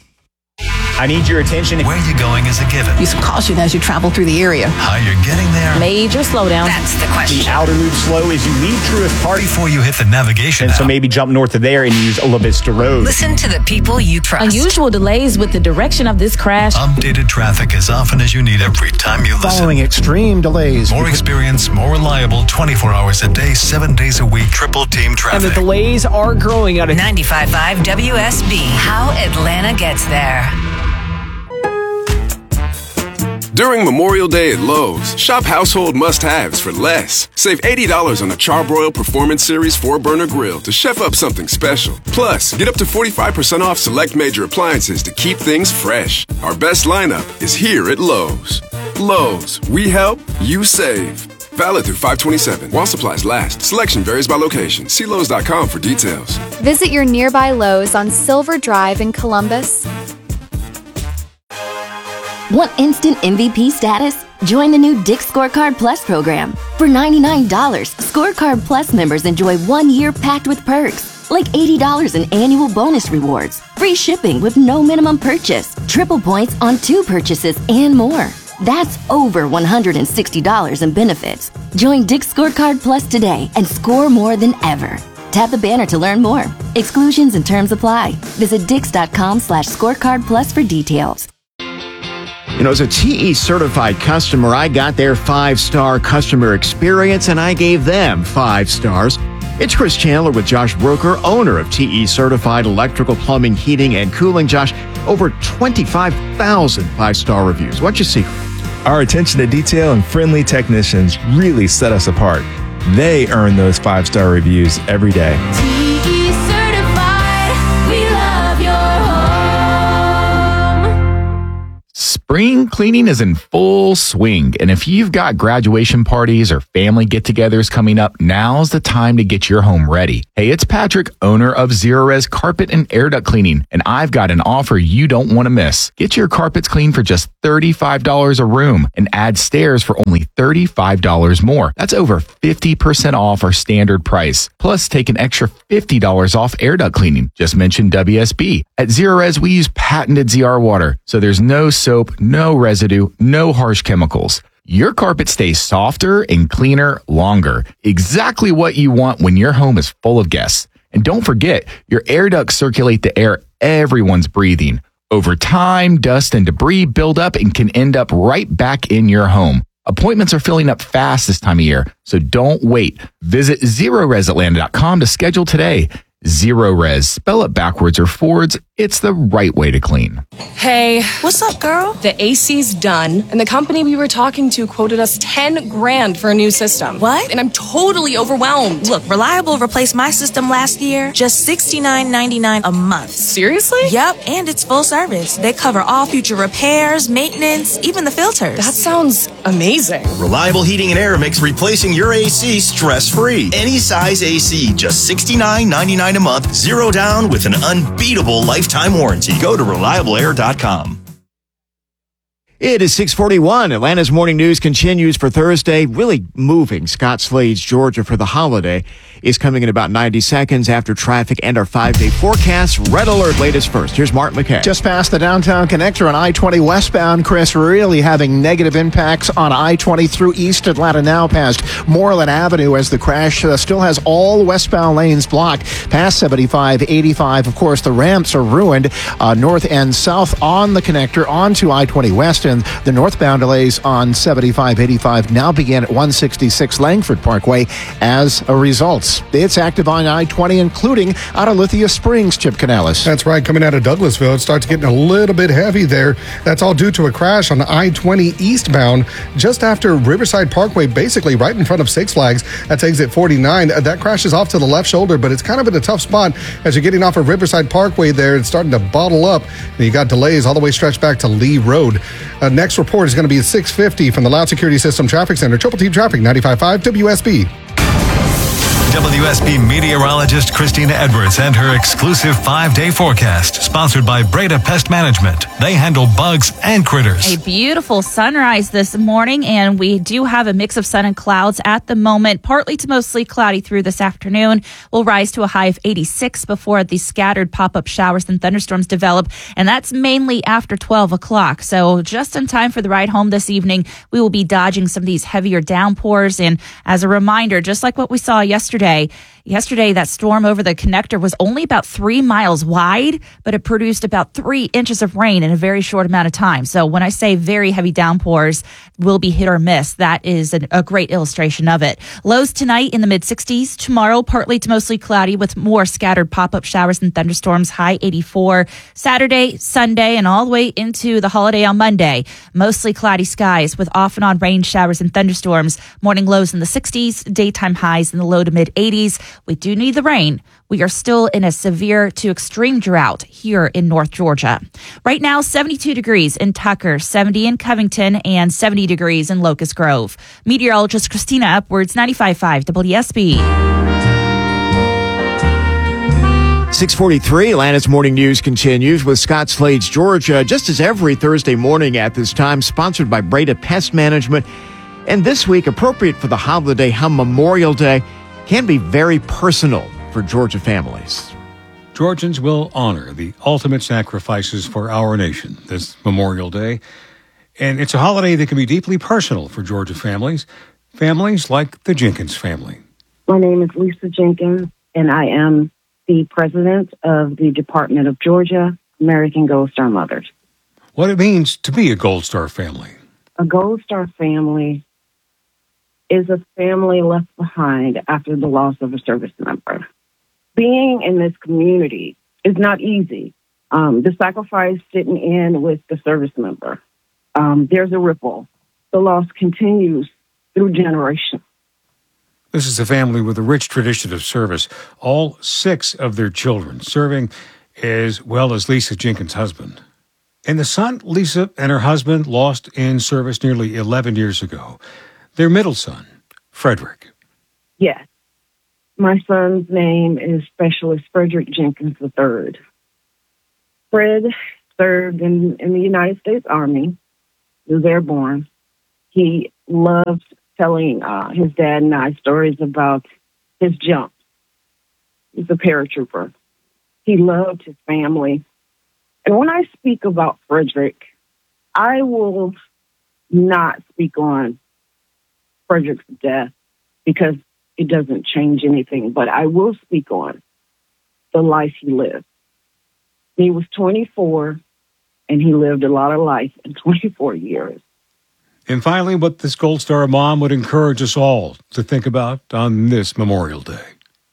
I need your attention. Where you going is a given. Use caution as you travel through the area. How you're getting there. Major slowdown. That's the question. The outer loop slow as you leave Truist Park. Before you hit the navigation And app. so maybe jump north of there and use La Vista Road. Listen to the people you trust. Unusual delays with the direction of this crash. Updated traffic as often as you need every time you listen. Following extreme delays. More experience, more reliable, twenty-four hours a day, seven days a week, triple team traffic. And the delays are growing out of ninety-five point five W S B. How Atlanta gets there. During Memorial Day at Lowe's, shop household must-haves for less. Save eighty dollars on a Charbroil Performance Series four burner grill to chef up something special. Plus, get up to forty-five percent off select major appliances to keep things fresh. Our best lineup is here at Lowe's. Lowe's, we help, you save. Valid through five twenty-seven. While supplies last. Selection varies by location. See Lowe's dot com for details. Visit your nearby Lowe's on Silver Drive in Columbus. Want instant M V P status? Join the new Dick's Scorecard Plus program. For ninety-nine dollars, Scorecard Plus members enjoy one year packed with perks, like eighty dollars in annual bonus rewards, free shipping with no minimum purchase, triple points on two purchases, and more. That's over one hundred sixty dollars in benefits. Join Dick's Scorecard Plus today and score more than ever. Tap the banner to learn more. Exclusions and terms apply. Visit dix.com slash scorecard plus for details. You know, as a T E certified customer, I got their five-star customer experience and I gave them five stars. It's Chris Chandler with Josh Broker, owner of T E certified electrical, plumbing, heating, and cooling. Josh, over twenty-five thousand five-star reviews. What'd you see? Our attention to detail and friendly technicians really set us apart. They earn those five-star reviews every day. T E certified, we love your home. Spring cleaning is in full swing, and if you've got graduation parties or family get-togethers coming up, now's the time to get your home ready. Hey, it's Patrick, owner of Zerorez Carpet and Air Duct Cleaning, and I've got an offer you don't want to miss. Get your carpets cleaned for just thirty-five dollars a room and add stairs for only thirty-five dollars more. That's over fifty percent off our standard price. Plus, take an extra fifty dollars off air duct cleaning. Just mention W S B. At Zerorez, we use patented Z R water, so there's no soap, no residue, no harsh chemicals. Your carpet stays softer and cleaner longer. Exactly what you want when your home is full of guests. And don't forget, your air ducts circulate the air everyone's breathing. Over time, dust and debris build up and can end up right back in your home. Appointments are filling up fast this time of year, so don't wait. Visit Zerorez Atlanta dot com to schedule today. Zerorez, spell it backwards or forwards, it's the right way to clean. Hey. What's up, girl? The A C's done, and the company we were talking to quoted us ten grand for a new system. What? And I'm totally overwhelmed. Look, Reliable replaced my system last year, just sixty-nine ninety-nine a month. Seriously? Yep, and it's full service. They cover all future repairs, maintenance, even the filters. That sounds amazing. Reliable Heating and Air makes replacing your A C stress-free. Any size A C, just sixty-nine ninety-nine a month, zero down with an unbeatable lifetime warranty. Go to reliable air dot com. It is six forty-one. Atlanta's morning news continues for Thursday. Really moving. Scott Slade's Georgia for the holiday is coming in about ninety seconds after traffic and our five-day forecast. Red alert latest first. Here's Mark McKay. Just past the downtown connector on I twenty westbound, Chris, really having negative impacts on I twenty through East Atlanta now past Moreland Avenue as the crash uh, still has all westbound lanes blocked. Past seventy-five, eighty-five, of course, the ramps are ruined uh, north and south on the connector onto I twenty West. And the northbound delays on seventy-five, eighty-five now begin at one sixty-six Langford Parkway as a result. It's active on I twenty, including out of Lithia Springs, Chip Canales. That's right. Coming out of Douglasville, it starts getting a little bit heavy there. That's all due to a crash on I twenty eastbound just after Riverside Parkway, basically right in front of Six Flags. That's exit forty-nine. That crash is off to the left shoulder, but it's kind of in a tough spot as you're getting off of Riverside Parkway there. It's starting to bottle up. And you got delays all the way stretched back to Lee Road. Uh, next report is going to be at six fifty from the Loud Security System Traffic Center. Triple T Traffic, ninety-five point five W S B. W S B meteorologist Christina Edwards and her exclusive five-day forecast, sponsored by Breda Pest Management. They handle bugs and critters. A beautiful sunrise this morning, and we do have a mix of sun and clouds at the moment. Partly to mostly cloudy through this afternoon. We'll rise to a high of eighty-six before the scattered pop-up showers and thunderstorms develop, and that's mainly after twelve o'clock. So just in time for the ride home this evening, we will be dodging some of these heavier downpours. And as a reminder, just like what we saw yesterday, Yesterday, that storm over the connector was only about three miles wide, but it produced about three inches of rain in a very short amount of time. So when I say very heavy downpours will be hit or miss, that is an, a great illustration of it. Lows tonight in the mid sixties. Tomorrow, partly to mostly cloudy with more scattered pop-up showers and thunderstorms, high eighty-four. Saturday, Sunday, and all the way into the holiday on Monday, mostly cloudy skies with off and on rain showers and thunderstorms. Morning lows in the sixties, daytime highs in the low to mid eighties. We do need the rain. We are still in a severe to extreme drought here in North Georgia. Right now, seventy-two degrees in Tucker, seventy in Covington, and seventy degrees in Locust Grove. Meteorologist Christina Upwards, ninety-five point five W S B. six forty-three, Atlanta's morning news continues with Scott Slade's Georgia, just as every Thursday morning at this time, sponsored by Breda Pest Management. And this week, appropriate for the holiday, how Memorial Day can be very personal for Georgia families. Georgians will honor the ultimate sacrifices for our nation this Memorial Day. And it's a holiday that can be deeply personal for Georgia families, families like the Jenkins family. My name is Lisa Jenkins, and I am the president of the Department of Georgia American Gold Star Mothers. What it means to be a Gold Star family. A Gold Star family is a family left behind after the loss of a service member. Being in this community is not easy. Um, the sacrifice didn't end with the service member. Um, there's a ripple. The loss continues through generations. This is a family with a rich tradition of service. All six of their children serving, as well as Lisa Jenkins' husband. And the son, Lisa, and her husband lost in service nearly eleven years ago. Their middle son, Frederick. Yes. My son's name is Specialist Frederick Jenkins the third. Fred served in, in the United States Army. He was airborne. He loved telling uh, his dad and I stories about his jump. He's a paratrooper. He loved his family. And when I speak about Frederick, I will not speak on Frederick's death because it doesn't change anything, but I will speak on the life he lived. He was twenty-four, and he lived a lot of life in twenty-four years. And finally, what this Gold Star mom would encourage us all to think about on this Memorial Day.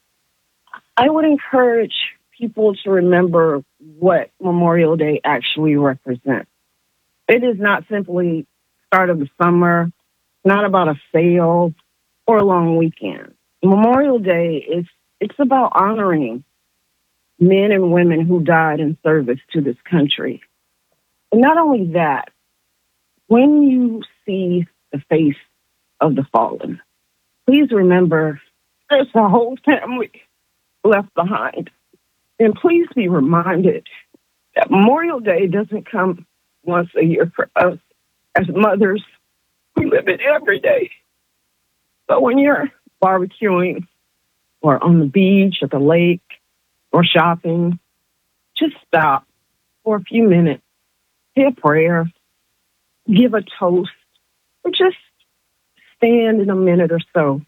I would encourage people to remember what Memorial Day actually represents. It is not simply start of the summer, not about a sale or a long weekend. Memorial Day is it's about honoring men and women who died in service to this country. And not only that, when you see the face of the fallen, please remember there's a whole family left behind. And please be reminded that Memorial Day doesn't come once a year for us as mothers. We live it every day. But when you're barbecuing or on the beach or the lake or shopping, just stop for a few minutes, say a prayer, give a toast, or just stand in a minute or so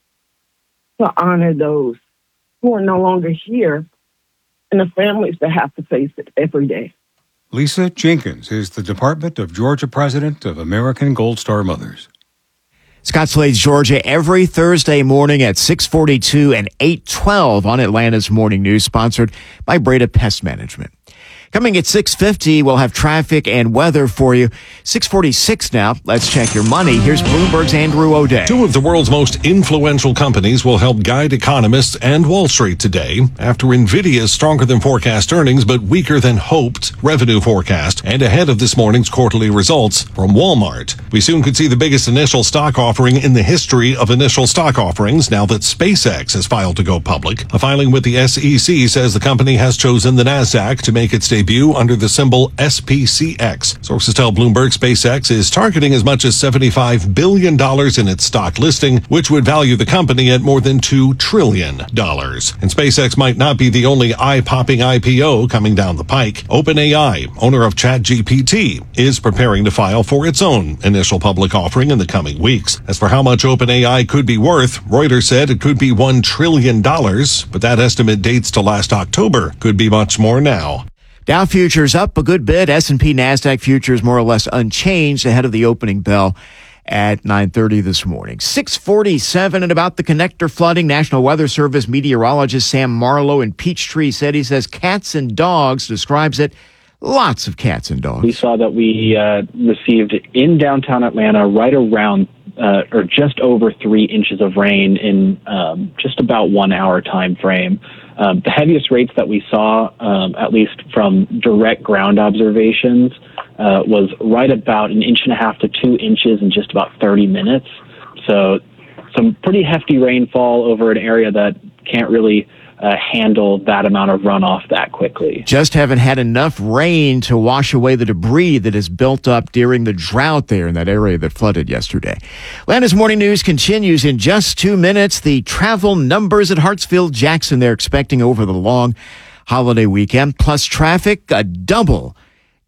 to honor those who are no longer here and the families that have to face it every day. Lisa Jenkins is the Department of Georgia President of American Gold Star Mothers. Scottsdale, Georgia, every Thursday morning at six forty-two and eight twelve on Atlanta's Morning News, sponsored by Breda Pest Management. Coming at six fifty, we'll have traffic and weather for you. six forty-six now. Let's check your money. Here's Bloomberg's Andrew O'Day. Two of the world's most influential companies will help guide economists and Wall Street today after NVIDIA's stronger than forecast earnings but weaker than hoped revenue forecast and ahead of this morning's quarterly results from Walmart. We soon could see the biggest initial stock offering in the history of initial stock offerings now that SpaceX has filed to go public. A filing with the S E C says the company has chosen the NASDAQ to make its debut under the symbol S P C X. Sources tell Bloomberg SpaceX is targeting as much as seventy-five billion dollars in its stock listing, which would value the company at more than two trillion dollars. And SpaceX might not be the only eye-popping I P O coming down the pike. OpenAI, owner of ChatGPT, is preparing to file for its own initial public offering in the coming weeks. As for how much OpenAI could be worth, Reuters said it could be one trillion dollars, but that estimate dates to last October. Could be much more now. Dow futures up a good bit. S and P NASDAQ futures more or less unchanged ahead of the opening bell at nine thirty this morning. six forty-seven and about the connector flooding. National Weather Service meteorologist Sam Marlowe in Peachtree said he says cats and dogs, describes it. Lots of cats and dogs. We saw that we uh, received in downtown Atlanta right around uh, or just over three inches of rain in um, just about one hour time frame. Um, the heaviest rates that we saw, um, at least from direct ground observations, uh, was right about an inch and a half to two inches in just about thirty minutes. So some pretty hefty rainfall over an area that can't really uh, handle that amount of runoff that quickly. Just haven't had enough rain to wash away the debris that has built up during the drought there in that area that flooded yesterday. Atlanta's Morning News continues in just two minutes. The travel numbers at Hartsfield-Jackson they're expecting over the long holiday weekend, plus traffic, a double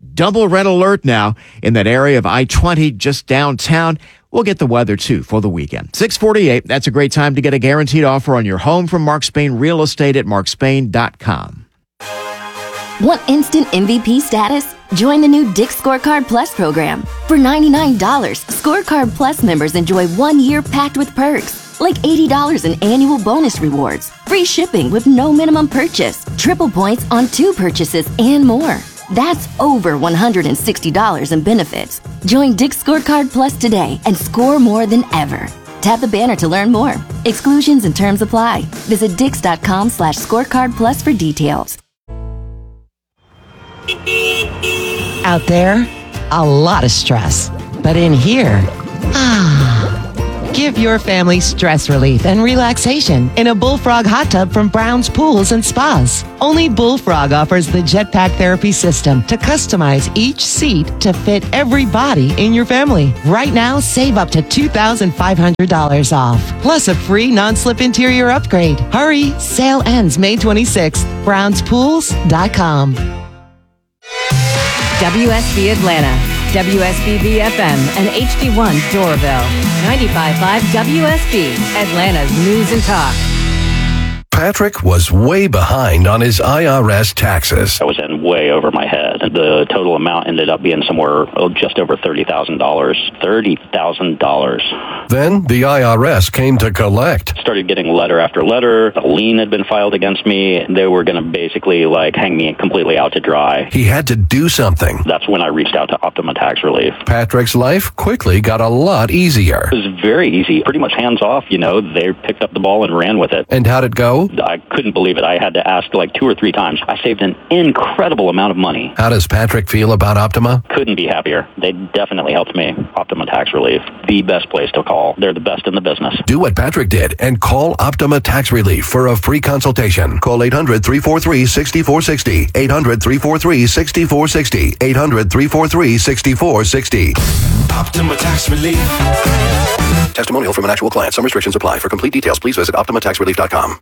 Double red alert now in that area of I twenty just downtown. We'll get the weather, too, for the weekend. six forty-eight, that's a great time to get a guaranteed offer on your home from Mark Spain Real Estate at mark spain dot com. Want instant M V P status? Join the new Dick's Scorecard Plus program. For ninety-nine dollars, Scorecard Plus members enjoy one year packed with perks, like eighty dollars in annual bonus rewards, free shipping with no minimum purchase, triple points on two purchases, and more. That's over one hundred sixty dollars in benefits. Join Dick's Scorecard Plus today and score more than ever. Tap the banner to learn more. Exclusions and terms apply. Visit dix.com slash scorecard plus for details. Out there, a lot of stress. But in here, ah, give your family stress relief and relaxation in a Bullfrog hot tub from Brown's Pools and Spas. Only Bullfrog offers the Jetpack Therapy System to customize each seat to fit every body in your family. Right now, save up to two thousand five hundred dollars off, plus a free non-slip interior upgrade. Hurry, sale ends May twenty-sixth. browns pools dot com. W S B Atlanta, W S B B F M, and H D one Doraville. ninety-five point five W S B, Atlanta's News and Talk. Patrick was way behind on his I R S taxes. I was in way over my head. The total amount ended up being somewhere oh, just over thirty thousand dollars. thirty thousand dollars. Then the I R S came to collect. Started getting letter after letter. A lien had been filed against me. They were going to basically like hang me completely out to dry. He had to do something. That's when I reached out to Optima Tax Relief. Patrick's life quickly got a lot easier. It was very easy. Pretty much hands off, you know. They picked up the ball and ran with it. And how'd it go? I couldn't believe it. I had to ask like two or three times. I saved an incredible amount of money. How does Patrick feel about Optima? Couldn't be happier. They definitely helped me. Optima Tax Relief, the best place to call. They're the best in the business. Do what Patrick did and call Optima Tax Relief for a free consultation. Call eight hundred, three four three, six four six zero. eight hundred, three four three, six four six zero. eight hundred, three four three, six four six zero. Optima Tax Relief. Testimonial from an actual client. Some restrictions apply. For complete details, please visit optima tax relief dot com.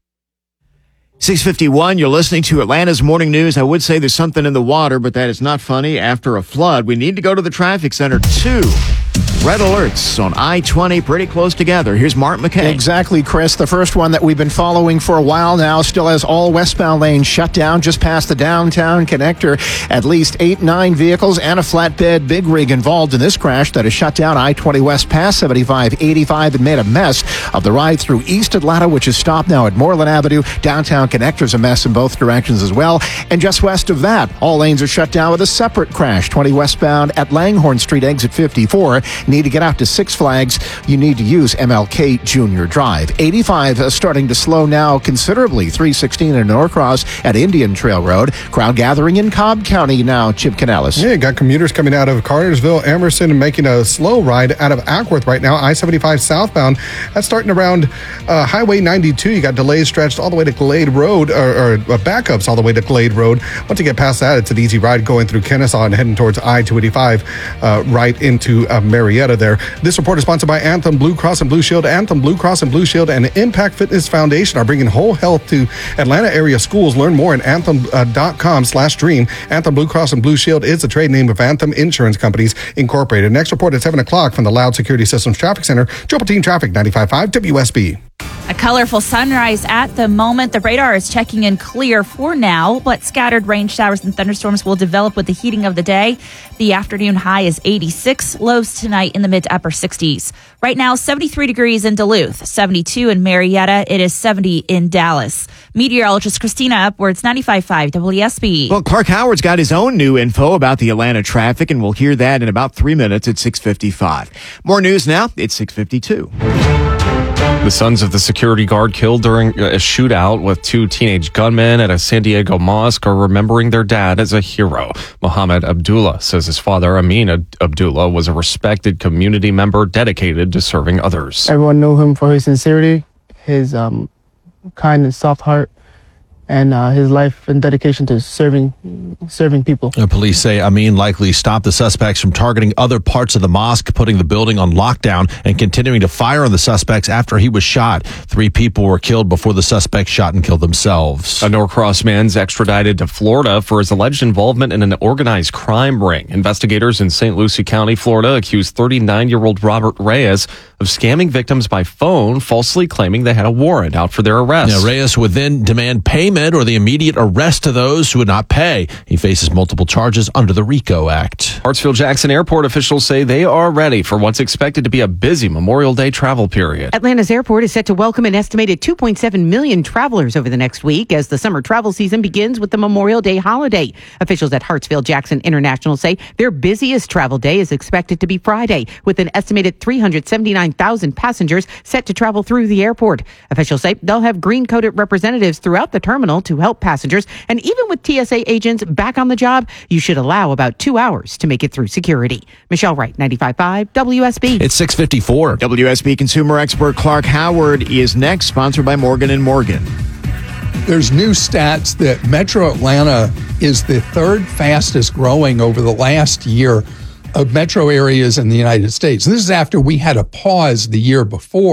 six fifty-one, you're listening to Atlanta's Morning News. I would say there's something in the water, but that is not funny. After a flood, we need to go to the traffic center. Two red alerts on I twenty pretty close together. Here's Mark McKay. Exactly, Chris. The first one that we've been following for a while now still has all westbound lanes shut down just past the downtown connector. At least eight, nine vehicles and a flatbed big rig involved in this crash that has shut down I twenty west past seventy-five eighty-five and made a mess of the ride through East Atlanta, which is stopped now at Moreland Avenue. Downtown connector's a mess in both directions as well. And just west of that, all lanes are shut down with a separate crash. twenty westbound at Langhorne Street, exit fifty-four. Need to get out to Six Flags, you need to use M L K Junior Drive. eighty-five uh, starting to slow now considerably. three sixteen in Norcross at Indian Trail Road. Crowd gathering in Cobb County now. Chip Canales. Yeah, you got commuters coming out of Cartersville, Emerson, and making a slow ride out of Ackworth right now. I seventy-five southbound. That's starting around uh, Highway ninety-two. You got delays stretched all the way to Glade Road, or, or uh, backups all the way to Glade Road. Once you get past that, it's an easy ride going through Kennesaw and heading towards I two eighty-five uh, right into uh, Marietta there. This report is sponsored by Anthem Blue Cross and Blue Shield. Anthem Blue Cross and Blue Shield and Impact Fitness Foundation are bringing whole health to Atlanta area schools. Learn more at anthem.com slash dream. Anthem Blue Cross and Blue Shield is the trade name of Anthem Insurance Companies Incorporated. Next report at seven o'clock from the Loud Security Systems Traffic Center. Triple Team Traffic, ninety-five point five W S B. A colorful sunrise at the moment. The radar is checking in clear for now, but scattered rain showers and thunderstorms will develop with the heating of the day. The afternoon high is eighty-six. Lows tonight in the mid to upper sixties. Right now, seventy-three degrees in Duluth, seventy-two in Marietta. It is seventy in Dallas. Meteorologist Christina Upwards, ninety-five point five W S B. Well, Clark Howard's got his own new info about the Atlanta traffic, and we'll hear that in about three minutes at six fifty-five. More news now. It's six fifty-two. The sons of the security guard killed during a shootout with two teenage gunmen at a San Diego mosque are remembering their dad as a hero. Mohammed Abdullah says his father, Amin Abdullah, was a respected community member dedicated to serving others. Everyone knew him for his sincerity, his um, kindness, soft heart, and uh, his life and dedication to serving serving people. Uh, police say Amin likely stopped the suspects from targeting other parts of the mosque, putting the building on lockdown and continuing to fire on the suspects after he was shot. Three people were killed before the suspects shot and killed themselves. A Norcross man's extradited to Florida for his alleged involvement in an organized crime ring. Investigators in Saint Lucie County, Florida, accused thirty-nine-year-old Robert Reyes of scamming victims by phone, falsely claiming they had a warrant out for their arrest. Now, Reyes would then demand payment or the immediate arrest of those who would not pay. He faces multiple charges under the RICO Act. Hartsfield-Jackson Airport officials say they are ready for what's expected to be a busy Memorial Day travel period. Atlanta's airport is set to welcome an estimated two point seven million travelers over the next week as the summer travel season begins with the Memorial Day holiday. Officials at Hartsfield-Jackson International say their busiest travel day is expected to be Friday, with an estimated three hundred seventy-nine thousand passengers set to travel through the airport. Officials say they'll have green-coated representatives throughout the terminal to help passengers, and even with T S A agents back on the job, you should allow about two hours to make it through security. Michelle Wright, ninety-five point five W S B. It's six fifty-four. W S B consumer expert Clark Howard is next, sponsored by Morgan and Morgan. There's new stats that Metro Atlanta is the third fastest growing over the last year of metro areas in the United States. This is after we had a pause the year before.